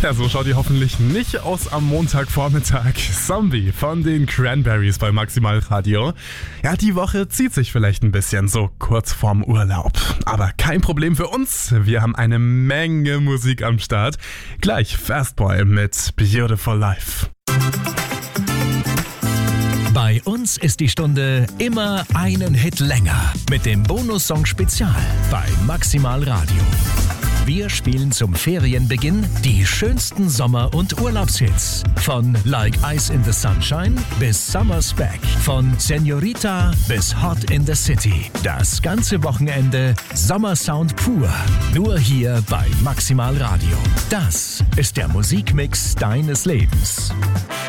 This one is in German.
Ja, so schaut die hoffentlich nicht aus am Montagvormittag. Zombie von den Cranberries bei Maximal Radio. Ja, die Woche zieht sich vielleicht ein bisschen so kurz vorm Urlaub. Aber kein Problem für uns. Wir haben eine Menge Musik am Start. Gleich Fastboy mit Beautiful Life. Bei uns ist die Stunde immer einen Hit länger mit dem Bonussong Spezial bei Maximal Radio. Wir spielen zum Ferienbeginn die schönsten Sommer- und Urlaubshits. Von Like Ice in the Sunshine bis Summer's Back. Von Senorita bis Hot in the City. Das ganze Wochenende Sommersound pur. Nur hier bei Maximal Radio. Das ist der Musikmix deines Lebens.